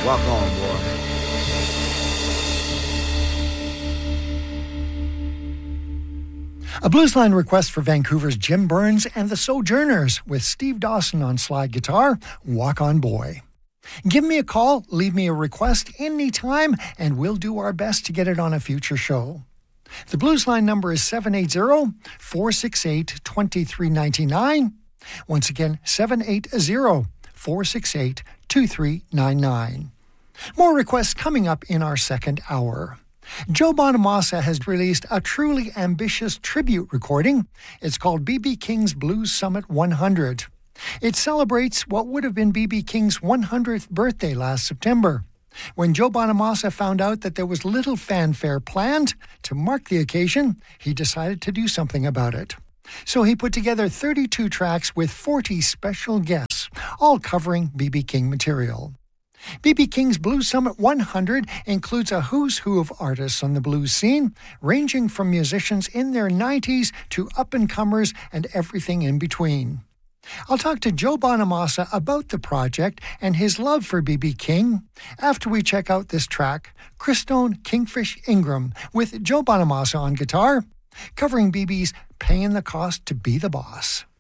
Walk on, boy. A Bluesline request for Vancouver's Jim Burns and the Sojourners with Steve Dawson on slide guitar, Walk On Boy. Give me a call, leave me a request anytime, and we'll do our best to get it on a future show. The Bluesline number is 780-468-2399. Once again, 780-468-2399. More requests coming up in our second hour. Joe Bonamassa has released a truly ambitious tribute recording. It's called B.B. King's Blues Summit 100. It celebrates what would have been B.B. King's 100th birthday last September. When Joe Bonamassa found out that there was little fanfare planned to mark the occasion, he decided to do something about it. So he put together 32 tracks with 40 special guests, all covering B.B. King material. B.B. King's Blues Summit 100 includes a who's who of artists on the blues scene, ranging from musicians in their 90s to up-and-comers and everything in between. I'll talk to Joe Bonamassa about the project and his love for B.B. King after we check out this track, Christone Kingfish Ingram, with Joe Bonamassa on guitar, covering B.B.'s Paying the Cost to Be the Boss.